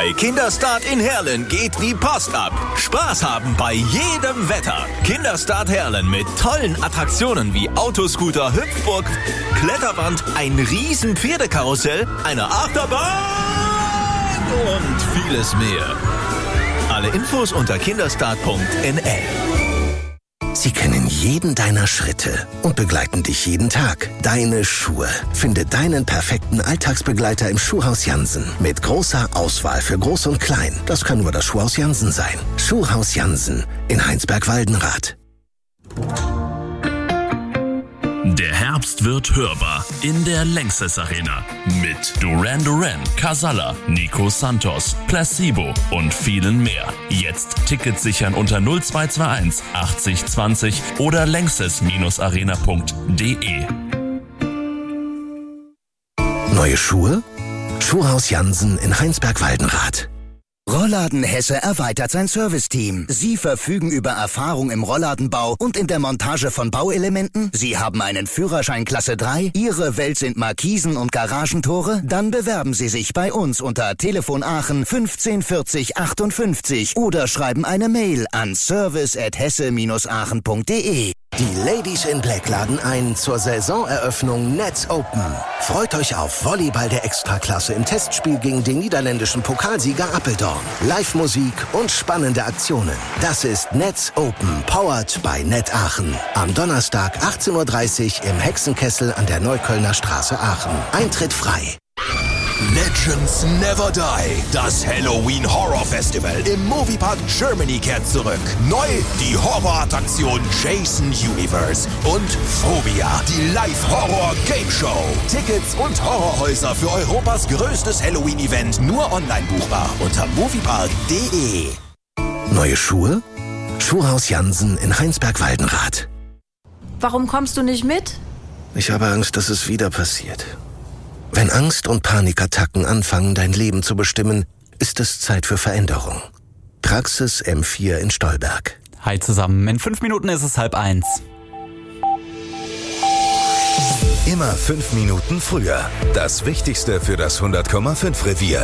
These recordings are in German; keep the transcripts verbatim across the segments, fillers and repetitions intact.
Bei Kinderstart in Herlen geht die Post ab. Spaß haben bei jedem Wetter. Kinderstart Herlen mit tollen Attraktionen wie Autoscooter, Hüpfburg, Kletterwand, ein riesen Pferdekarussell, eine Achterbahn und vieles mehr. Alle Infos unter kinderstart punkt n l. Sie kennen jeden deiner Schritte und begleiten dich jeden Tag. Deine Schuhe. Finde deinen perfekten Alltagsbegleiter im Schuhhaus Jansen. Mit großer Auswahl für Groß und Klein. Das kann nur das Schuhhaus Jansen sein. Schuhhaus Jansen in Heinsberg-Waldenrath. Der Herbst wird hörbar in der Lanxess Arena. Mit Duran Duran, Casalla, Nico Santos, Placebo und vielen mehr. Jetzt Tickets sichern unter null zwei zwei eins achtzig zwanzig oder lanxess arena punkt d e. Neue Schuhe? Schuhhaus Jansen in Heinsberg-Waldenrath. Rollladen Hesse erweitert sein Serviceteam. Sie verfügen über Erfahrung im Rollladenbau und in der Montage von Bauelementen. Sie haben einen Führerschein Klasse drei. Ihre Welt sind Markisen und Garagentore. Dann bewerben Sie sich bei uns unter Telefon Aachen fünfzehn vierzig achtundfünfzig oder schreiben eine Mail an service at hesse aachen punkt d e. Die Ladies in Black laden ein zur Saisoneröffnung Nets Open. Freut euch auf Volleyball der Extraklasse im Testspiel gegen den niederländischen Pokalsieger Apeldoorn. Live-Musik und spannende Aktionen. Das ist Nets Open, powered by Net Aachen. Am Donnerstag achtzehn Uhr dreißig im Hexenkessel an der Neuköllner Straße Aachen. Eintritt frei. Legends Never Die. Das Halloween Horror Festival im Moviepark Germany kehrt zurück. Neu die Horrorattraktion Jason Universe und Phobia, die Live-Horror-Game-Show. Tickets und Horrorhäuser für Europas größtes Halloween-Event nur online buchbar unter moviepark punkt d e. Neue Schuhe? Schuhhaus Jansen in Heinsberg-Waldenrath. Warum kommst du nicht mit? Ich habe Angst, dass es wieder passiert. Wenn Angst und Panikattacken anfangen, dein Leben zu bestimmen, ist es Zeit für Veränderung. Praxis M vier in Stolberg. Hi zusammen, in fünf Minuten ist es halb eins. Immer fünf Minuten früher. Das Wichtigste für das hundert Komma fünf Revier.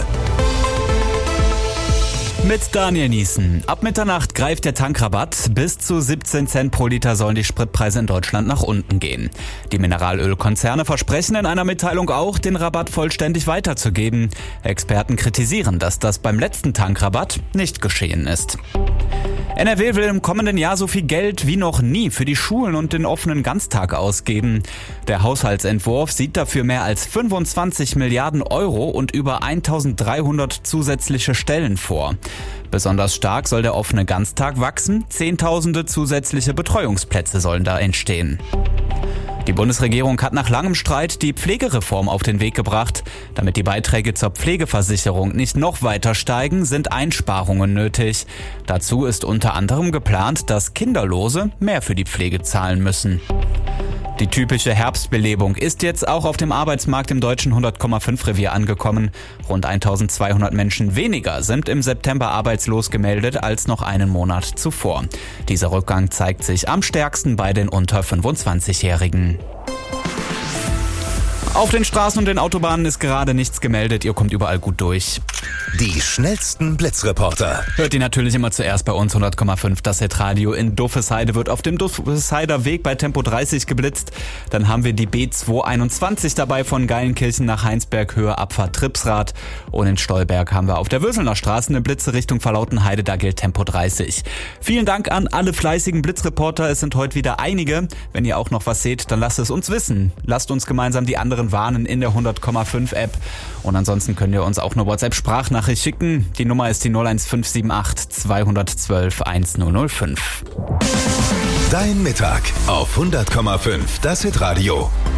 Mit Daniel Niesen. Ab Mitternacht greift der Tankrabatt. Bis zu siebzehn Cent pro Liter sollen die Spritpreise in Deutschland nach unten gehen. Die Mineralölkonzerne versprechen in einer Mitteilung auch, den Rabatt vollständig weiterzugeben. Experten kritisieren, dass das beim letzten Tankrabatt nicht geschehen ist. N R W will im kommenden Jahr so viel Geld wie noch nie für die Schulen und den offenen Ganztag ausgeben. Der Haushaltsentwurf sieht dafür mehr als fünfundzwanzig Milliarden Euro und über eintausenddreihundert zusätzliche Stellen vor. Besonders stark soll der offene Ganztag wachsen. Zehntausende zusätzliche Betreuungsplätze sollen da entstehen. Die Bundesregierung hat nach langem Streit die Pflegereform auf den Weg gebracht. Damit die Beiträge zur Pflegeversicherung nicht noch weiter steigen, sind Einsparungen nötig. Dazu ist unter anderem geplant, dass Kinderlose mehr für die Pflege zahlen müssen. Die typische Herbstbelebung ist jetzt auch auf dem Arbeitsmarkt im deutschen hundert Komma fünf Revier angekommen. Rund eintausendzweihundert Menschen weniger sind im September arbeitslos gemeldet als noch einen Monat zuvor. Dieser Rückgang zeigt sich am stärksten bei den unter fünfundzwanzigjährigen. Auf den Straßen und den Autobahnen ist gerade nichts gemeldet. Ihr kommt überall gut durch. Die schnellsten Blitzreporter. Hört ihr natürlich immer zuerst bei uns hundert Komma fünf. Das Hitradio in Duffesheide wird auf dem Duffesheider Weg bei Tempo dreißig geblitzt. Dann haben wir die B zweihunderteinundzwanzig dabei von Geilenkirchen nach Heinsberg, Höhe Abfahrt Tripsrad. Und in Stolberg haben wir auf der Würselner Straße eine Blitze Richtung Verlautenheide. Da gilt Tempo dreißig. Vielen Dank an alle fleißigen Blitzreporter. Es sind heute wieder einige. Wenn ihr auch noch was seht, dann lasst es uns wissen. Lasst uns gemeinsam die anderen warnen in der hundert Komma fünf App. Und ansonsten könnt ihr uns auch eine WhatsApp-Sprachnachricht schicken. Die Nummer ist die null eins fünf sieben acht zweihundertzwölf eintausendfünf. Dein Mittag auf hundert Komma fünf, das Hitradio.